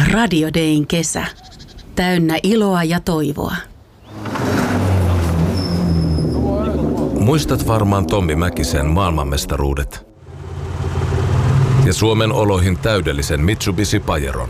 Radio Dayn kesä. Täynnä iloa ja toivoa. Muistat varmaan Tommi Mäkisen maailmanmestaruudet ja Suomen oloihin täydellisen Mitsubishi Pajeron.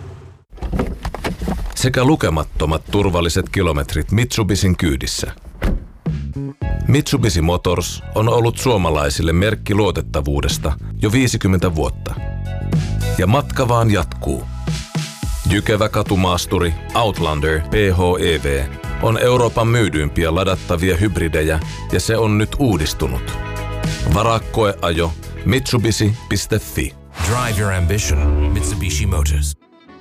Sekä lukemattomat turvalliset kilometrit Mitsubishin kyydissä. Mitsubishi Motors on ollut suomalaisille merkki luotettavuudesta jo 50 vuotta. Ja matka vaan jatkuu. Jykevä katumaasturi Outlander PHEV on Euroopan myydyimpiä ladattavia hybridejä ja se on nyt uudistunut. Varaa koeajo Mitsubishi.fi. Drive your ambition. Mitsubishi Motors.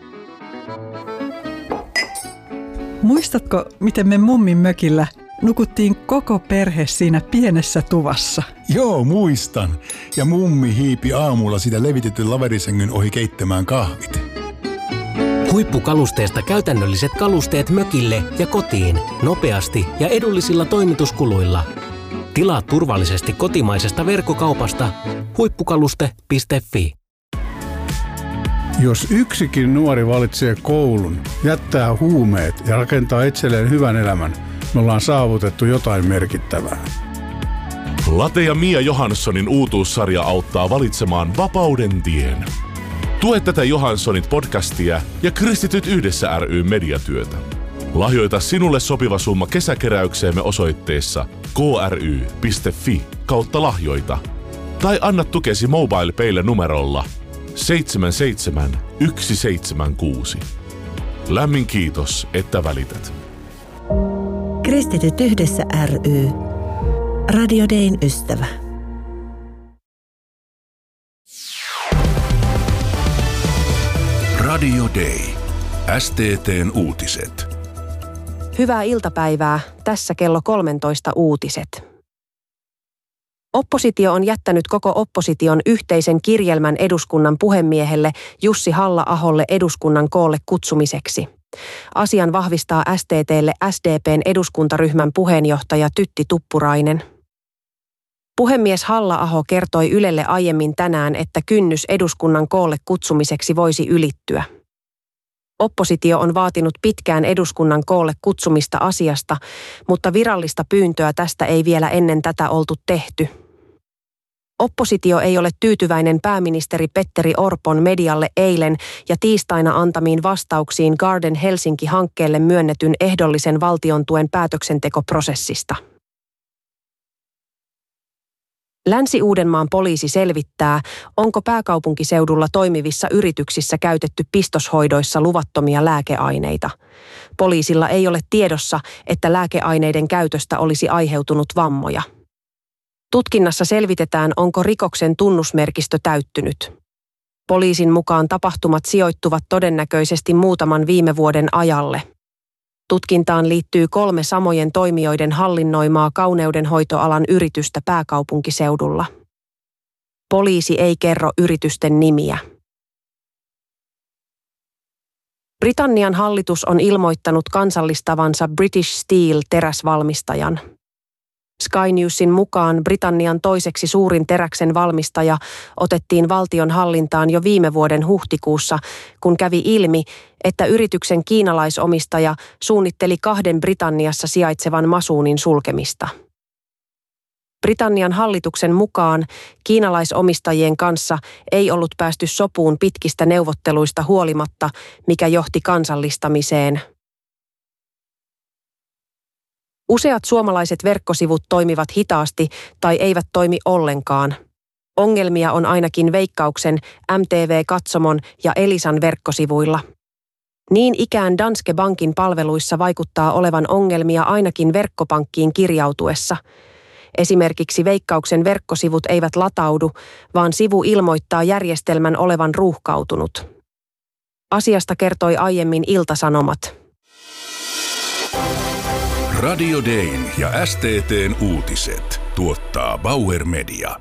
Muistatko, miten me mummin mökillä nukuttiin koko perhe siinä pienessä tuvassa? Joo, muistan. Ja mummi hiipi aamulla sitä levitetyn laverisängyn ohi keittämään kahvit. Huippukalusteesta käytännölliset kalusteet mökille ja kotiin nopeasti ja edullisilla toimituskuluilla. Tilaa turvallisesti kotimaisesta verkkokaupasta huippukaluste.fi. Jos yksikin nuori valitsee koulun, jättää huumeet ja rakentaa itselleen hyvän elämän, me ollaan saavutettu jotain merkittävää. Late ja Mia Johanssonin uutuussarja auttaa valitsemaan vapauden tien. Tue tätä Johanssonit podcastia ja Kristityt yhdessä ry mediatyötä. Lahjoita sinulle sopiva summa kesäkeräykseemme osoitteessa kry.fi/lahjoita tai anna tukesi MobilePaylle numerolla 77176. Lämmin kiitos, että välität. Kristityt yhdessä ry. Radio Dayn ystävä. Radio Day. STT:n uutiset. Hyvää iltapäivää. Tässä kello 13 uutiset. Oppositio on jättänyt koko opposition yhteisen kirjelmän eduskunnan puhemiehelle Jussi Halla-aholle eduskunnan koolle kutsumiseksi. Asian vahvistaa STT:lle SDP:n eduskuntaryhmän puheenjohtaja Tytti Tuppurainen. Puhemies Halla-aho kertoi Ylelle aiemmin tänään, että kynnys eduskunnan koolle kutsumiseksi voisi ylittyä. Oppositio on vaatinut pitkään eduskunnan koolle kutsumista asiasta, mutta virallista pyyntöä tästä ei vielä ennen tätä oltu tehty. Oppositio ei ole tyytyväinen pääministeri Petteri Orpon medialle eilen ja tiistaina antamiin vastauksiin Garden Helsinki-hankkeelle myönnetyn ehdollisen valtiontuen päätöksentekoprosessista. Länsi-Uudenmaan poliisi selvittää, onko pääkaupunkiseudulla toimivissa yrityksissä käytetty pistoshoidoissa luvattomia lääkeaineita. Poliisilla ei ole tiedossa, että lääkeaineiden käytöstä olisi aiheutunut vammoja. Tutkinnassa selvitetään, onko rikoksen tunnusmerkistö täyttynyt. Poliisin mukaan tapahtumat sijoittuvat todennäköisesti muutaman viime vuoden ajalle. Tutkintaan liittyy 3 samojen toimijoiden hallinnoimaa kauneudenhoitoalan yritystä pääkaupunkiseudulla. Poliisi ei kerro yritysten nimiä. Britannian hallitus on ilmoittanut kansallistavansa British Steel-teräsvalmistajan. Sky Newsin mukaan Britannian toiseksi suurin teräksen valmistaja otettiin valtion hallintaan jo viime vuoden huhtikuussa, kun kävi ilmi, että yrityksen kiinalaisomistaja suunnitteli 2 Britanniassa sijaitsevan masuunin sulkemista. Britannian hallituksen mukaan kiinalaisomistajien kanssa ei ollut päästy sopuun pitkistä neuvotteluista huolimatta, mikä johti kansallistamiseen. Useat suomalaiset verkkosivut toimivat hitaasti tai eivät toimi ollenkaan. Ongelmia on ainakin Veikkauksen, MTV-katsomon ja Elisan verkkosivuilla. Niin ikään Danske Bankin palveluissa vaikuttaa olevan ongelmia ainakin verkkopankkiin kirjautuessa. Esimerkiksi Veikkauksen verkkosivut eivät lataudu, vaan sivu ilmoittaa järjestelmän olevan ruuhkautunut. Asiasta kertoi aiemmin Ilta-Sanomat. Radio Dayn ja STT:n uutiset tuottaa Bauer Media.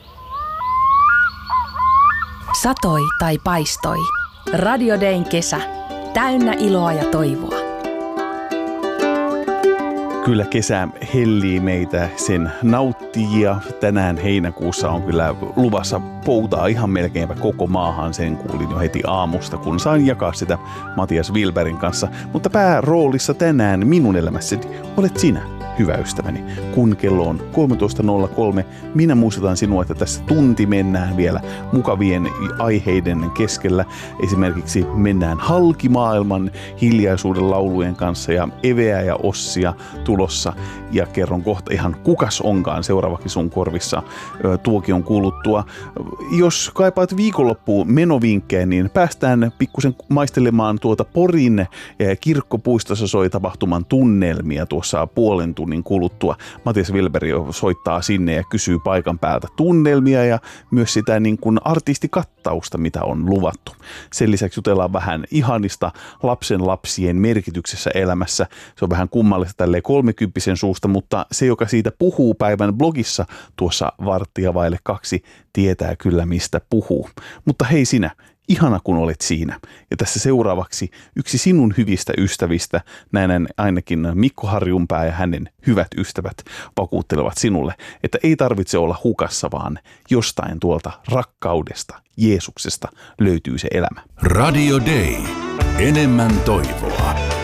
Satoi tai paistoi. Radio Dayn kesä. Täynnä iloa ja toivoa. Kyllä kesä hellii meitä sen nauttijia. Tänään heinäkuussa on kyllä luvassa poutaa ihan melkeinpä koko maahan. Sen kuulin jo heti aamusta, kun sain jakaa sitä Matias Wilbergin kanssa. Mutta pääroolissa tänään minun elämässäni olet sinä, hyvä ystäväni. Kun kello on 13.03, minä muistutan sinua, että tässä tunti mennään vielä mukavien aiheiden keskellä. Esimerkiksi mennään halkimaailman hiljaisuuden laulujen kanssa ja Eveä ja Ossia tulossa. Ja kerron kohta ihan kukas onkaan seuraavaksi sun korvissa tuokion kuluttua. Jos kaipaat viikonloppuun menovinkkejä, niin päästään pikkusen maistelemaan tuota Porin kirkkopuistossa soi tapahtuman tunnelmia tuossa puolen tunnin kuluttua. Matias Wilberg soittaa sinne ja kysyy paikan päältä tunnelmia ja myös sitä niin kuin artistikattausta, mitä on luvattu. Sen lisäksi jutellaan vähän ihanista lapsen lapsien merkityksessä elämässä. Se on vähän kummallista tälleen 30 suusta, mutta se, joka siitä puhuu päivän blogissa tuossa 1:15, tietää kyllä mistä puhuu. Mutta hei sinä, ihana kun olet siinä. Ja tässä seuraavaksi yksi sinun hyvistä ystävistä, näin ainakin Mikko Harjunpää ja hänen hyvät ystävät vakuuttelevat sinulle, että ei tarvitse olla hukassa, vaan jostain tuolta rakkaudesta, Jeesuksesta löytyy se elämä. Radio Day. Enemmän toivoa.